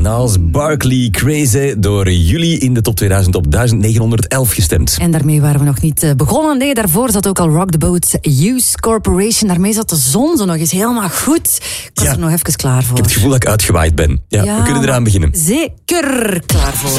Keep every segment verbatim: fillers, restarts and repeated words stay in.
Niles Barkley, Crazy, door jullie in de top tweeduizend op duizend negenhonderd gestemd. En daarmee waren we nog niet begonnen. Nee, daarvoor zat ook al Rock the Boat, Use Corporation. Daarmee zat de zon zo nog eens helemaal goed. Ik was ja. er nog even klaar voor. Ik heb het gevoel dat ik uitgewaaid ben. Ja, ja, we kunnen eraan beginnen. Zeker klaar voor.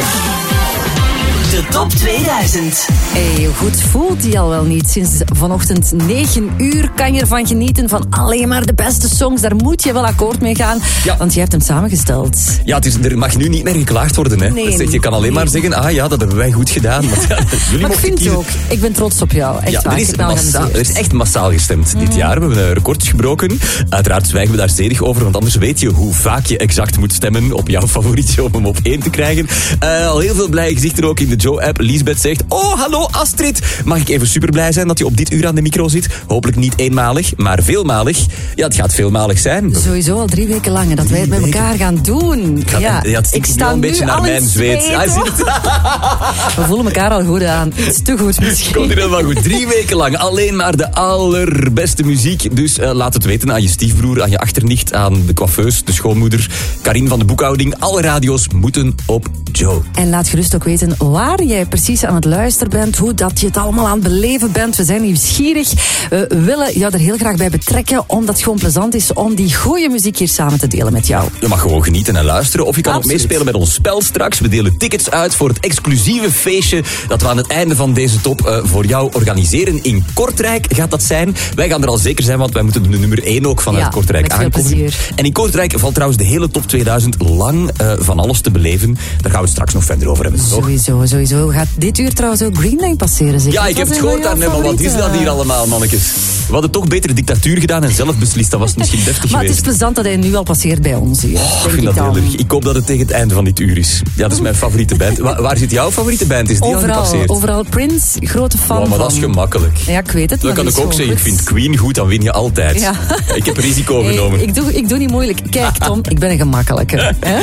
De top tweeduizend. Hey, hoe goed voelt die al wel niet? Sinds vanochtend negen uur kan je ervan genieten van alleen maar de beste songs. Daar moet je wel akkoord mee gaan, ja. want je hebt hem samengesteld. Ja, het is, er mag nu niet meer geklaagd worden. Hè. Nee, dus je kan alleen nee. maar zeggen, ah ja, dat hebben wij goed gedaan. Want, ja, jullie maar ik vind het ook. Ik ben trots op jou. Echt ja, waar. Er, is massa- er is echt massaal gestemd mm. dit jaar. We hebben een record gebroken. Uiteraard zwijgen we daar zedig over, want anders weet je hoe vaak je exact moet stemmen op jouw favorietje om hem op één te krijgen. Uh, al heel veel blije gezichten ook in de Joe-app. Lisbeth zegt, oh hallo Astrid, mag ik even super blij zijn dat je op dit uur aan de micro zit? Hopelijk niet eenmalig, maar veelmalig. Ja, het gaat veelmalig zijn. Sowieso al drie weken lang dat wij het met elkaar gaan doen. Ik, ga, ja, ja, het ik sta een nu beetje naar mijn zweet. Hij ziet we voelen elkaar al goed aan. Iets te goed misschien. Komt hier helemaal goed. Drie weken lang alleen maar de allerbeste muziek. Dus uh, laat het weten aan je stiefbroer, aan je achternicht, aan de coiffeus, de schoonmoeder, Karin van de boekhouding. Alle radio's moeten op Joe. En laat gerust ook weten waar jij precies aan het luisteren bent, hoe dat je het allemaal aan het beleven bent. We zijn nieuwsgierig. We willen jou er heel graag bij betrekken, omdat het gewoon plezant is om die goede muziek hier samen te delen met jou. Je mag gewoon genieten en luisteren. Of je kan Absoluut. ook meespelen met ons spel straks. We delen tickets uit voor het exclusieve feestje dat we aan het einde van deze top uh, voor jou organiseren. In Kortrijk gaat dat zijn. Wij gaan er al zeker zijn, want wij moeten de nummer één ook vanuit ja, Kortrijk aankondigen. En in Kortrijk valt trouwens de hele top tweeduizend lang uh, van alles te beleven. Daar gaan we het straks nog verder over hebben. Toch? Sowieso, sowieso. Gaat dit uur trouwens ook Green Day passeren? Zeker? Ja, ik heb het gehoord daar net, maar wat is dat hier allemaal, mannetjes? We hadden toch beter dictatuur gedaan en zelf beslist. Dat was misschien deftig maar geweest. Het is plezant dat hij nu al passeert bij ons hier. Oh, ik vind dat heel erg. Ik hoop dat het tegen het einde van dit uur is. Ja, dat is mijn favoriete band. Waar, waar zit jouw favoriete band? Is die overal, al gepasseerd? Overal. Prince, grote fan oh, maar dat is van. gemakkelijk. Ja, ik weet het. Dan kan ik ook zeggen, ik vind Queen goed, dan win je altijd. Ja. Ik heb risico hey, genomen. Ik doe, ik doe niet moeilijk. Kijk Tom, ik ben een gemakkelijke.